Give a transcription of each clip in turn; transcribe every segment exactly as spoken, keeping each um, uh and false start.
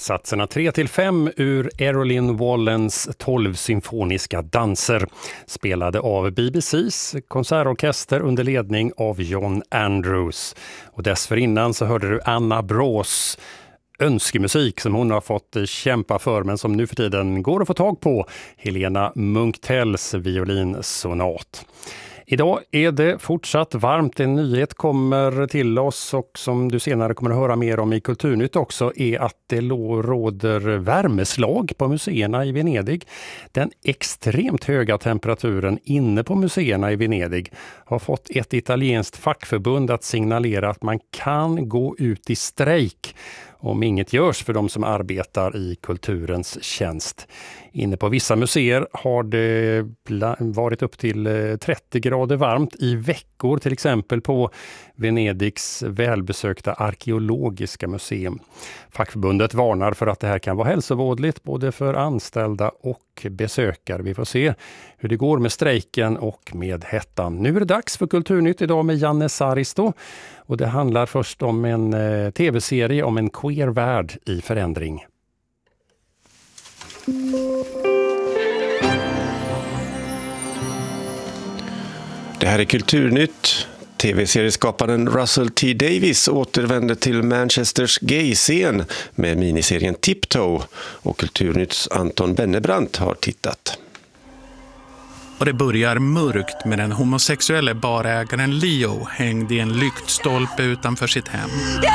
Satserna tre till fem ur Errolyn Wallens tolv symfoniska danser spelade av B B C:s konsertorkester under ledning av John Andrews. Och dessförinnan så hörde du Anna Brås önskemusik som hon har fått kämpa för men som nu för tiden går att få tag på, Helena Munktells violinsonat. Idag är det fortsatt varmt. En nyhet kommer till oss och som du senare kommer att höra mer om i Kulturnytt också är att det råder värmeslag på museerna i Venedig. Den extremt höga temperaturen inne på museerna i Venedig har fått ett italienskt fackförbund att signalera att man kan gå ut i strejk om inget görs för de som arbetar i kulturens tjänst. Inne på vissa museer har det varit upp till trettio grader varmt i veckor, till exempel på Venedigs välbesökta arkeologiska museum. Fackförbundet varnar för att det här kan vara hälsovådligt både för anställda och besökare. Vi får se hur det går med strejken och med hettan. Nu är det dags för Kulturnytt idag med Janne Saristo. Och det handlar först om en eh, tv-serie om en queer värld i förändring. Det här är Kulturnytt. Tv-serieskaparen Russell T Davies återvänder till Manchesters gay-scen med miniserien Tiptoe och Kulturnytts Anton Bennebrandt har tittat. Och det börjar mörkt med den homosexuella barägaren Leo hängd i en lyktstolpe utanför sitt hem.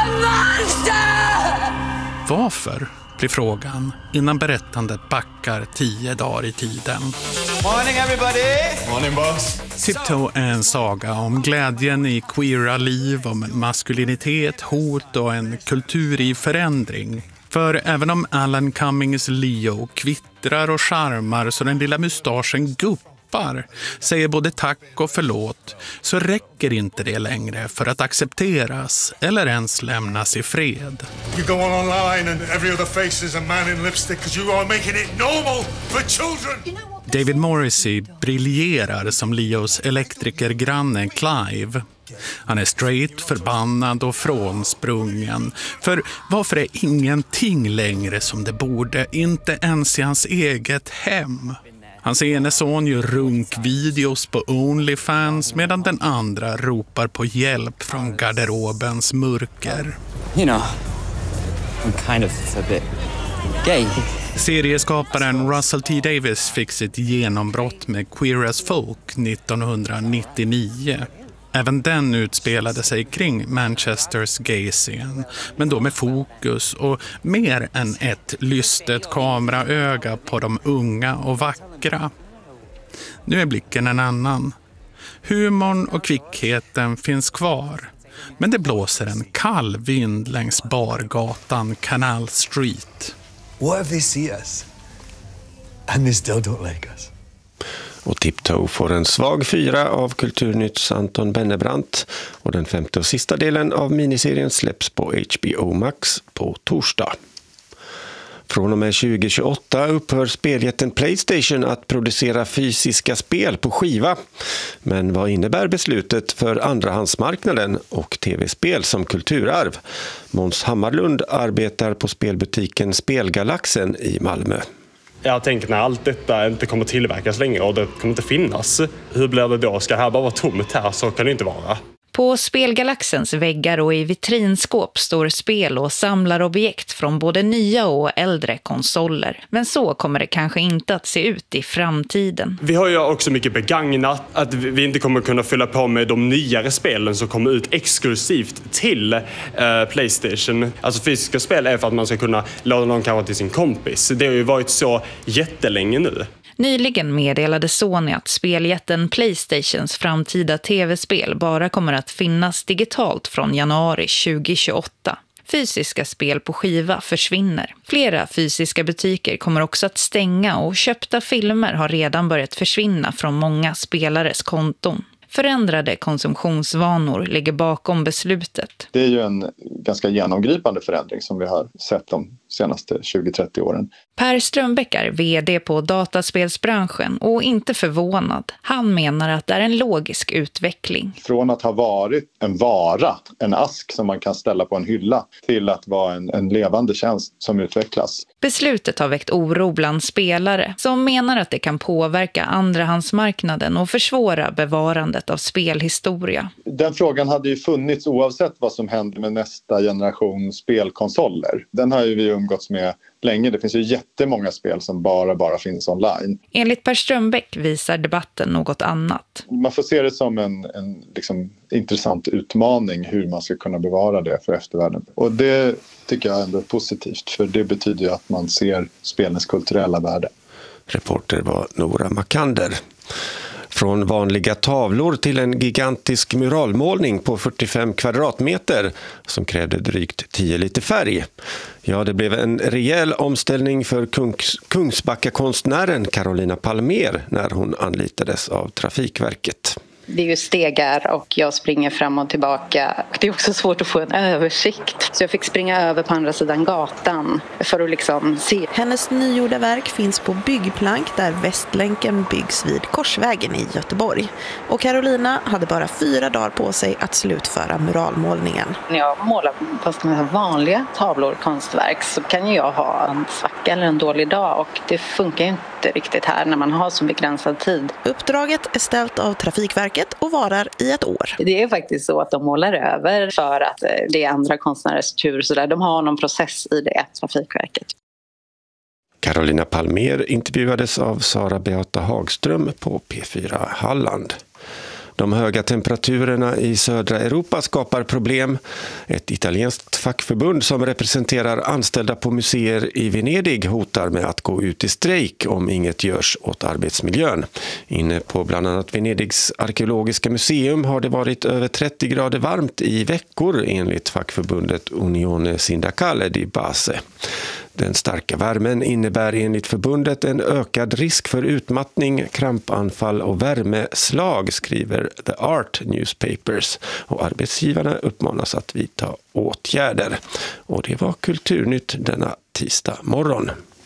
Varför, blir frågan, innan berättandet backar tio dagar i tiden. Morning everybody! Morning boss! Tiptoe är en saga om glädjen i queera liv, om maskulinitet, hot och en kultur i förändring. För även om Alan Cummings Leo kvittrar och charmar så den lilla mustaschen guppar, säger både tack och förlåt, så räcker inte det längre för att accepteras eller ens lämnas i fred. You go on online and every other face is a man in lipstick because you are making it normal for children. David Morrissey briljerar som Leos elektrikergranne Clive. Han är straight, förbannad och frånsprungen. För varför är ingenting längre som det borde, inte ens i hans eget hem? Hans ene son gör runkvideos på OnlyFans medan den andra ropar på hjälp från garderobens mörker. You know, I'm kind of a bit gay. Serieskaparen Russell T Davies fick sitt genombrott med Queer as Folk nittonhundranittionio. Även den utspelade sig kring Manchesters gay-scen, men då med fokus och mer än ett lystet kameraöga på de unga och vackra. Nu är blicken en annan. Humorn och kvickheten finns kvar, men det blåser en kall vind längs bargatan Canal Street. What if they see us and they still don't like us? Och Tiptoe får en svag fyra av Kulturnytts Anton Bennebrandt och den femte och sista delen av miniserien släpps på H B O Max på torsdag. Från och med tjugo tjugoåtta upphör speljätten PlayStation att producera fysiska spel på skiva. Men vad innebär beslutet för andrahandsmarknaden och tv-spel som kulturarv? Måns Hammarlund arbetar på spelbutiken Spelgalaxen i Malmö. Jag tänker när allt detta inte kommer tillverkas längre och det kommer inte finnas. Hur blir det då? Ska det här bara vara tomt här? Så kan det inte vara. På Spelgalaxens väggar och i vitrinskåp står spel och samlarobjekt från både nya och äldre konsoler. Men så kommer det kanske inte att se ut i framtiden. Vi har ju också mycket begagnat att vi inte kommer kunna fylla på med de nyare spelen som kommer ut exklusivt till eh, PlayStation. Alltså fysiska spel är för att man ska kunna låna någon kanske till sin kompis. Det har ju varit så jättelänge nu. Nyligen meddelade Sony att speljätten PlayStations framtida tv-spel bara kommer att finnas digitalt från januari tjugo tjugoåtta. Fysiska spel på skiva försvinner. Flera fysiska butiker kommer också att stänga och köpta filmer har redan börjat försvinna från många spelares konton. Förändrade konsumtionsvanor ligger bakom beslutet. Det är ju en ganska genomgripande förändring som vi har sett de senaste tjugo till trettio åren. Per Strömbäck är vd på dataspelsbranschen och inte förvånad. Han menar att det är en logisk utveckling. Från att ha varit en vara, en ask som man kan ställa på en hylla, till att vara en, en levande tjänst som utvecklas. Beslutet har väckt oro bland spelare som menar att det kan påverka andrahandsmarknaden och försvåra bevarandet av spelhistoria. Den frågan hade ju funnits oavsett vad som händer med nästa generation spelkonsoler. Den har ju vi umgåtts med länge. Det finns ju jättemånga spel som bara bara finns online. Enligt Per Strömbäck visar debatten något annat. Man får se det som en, en liksom, intressant utmaning hur man ska kunna bevara det för eftervärlden. Och det tycker jag ändå är positivt, för det betyder ju att man ser spelens kulturella värde. Reporter var Nora Makander. Från vanliga tavlor till en gigantisk muralmålning på fyrtiofem kvadratmeter som krävde drygt tio liter färg. Ja, det blev en rejäl omställning för Kungs, Kungsbacka-konstnären Carolina Palmér när hon anlitades av Trafikverket. Det är ju stegar och jag springer fram och tillbaka. Det är också svårt att få en översikt. Så jag fick springa över på andra sidan gatan för att liksom se. Hennes nygjorda verk finns på byggplank där Västlänken byggs vid Korsvägen i Göteborg. Och Carolina hade bara fyra dagar på sig att slutföra muralmålningen. När jag målar fast med vanliga tavlor, konstverk, så kan ju jag ha en svacka eller en dålig dag. Och det funkar ju inte riktigt här när man har så begränsad tid. Uppdraget är ställt av Trafikverket och varar i ett år. Det är faktiskt så att de målar över för att det är andra konstnärers tur. Så där. De har någon process i det, Trafikverket. Carolina Palmér intervjuades av Sara Beata Hagström på P fyra Halland. De höga temperaturerna i södra Europa skapar problem. Ett italienskt fackförbund som representerar anställda på museer i Venedig hotar med att gå ut i strejk om inget görs åt arbetsmiljön. Inne på bland annat Venedigs arkeologiska museum har det varit över trettio grader varmt i veckor enligt fackförbundet Unione Sindacale di Base. Den starka värmen innebär enligt förbundet en ökad risk för utmattning, krampanfall och värmeslag, skriver The Art Newspapers. Och arbetsgivarna uppmanas att vidta åtgärder. Och det var Kulturnytt denna tisdag morgon.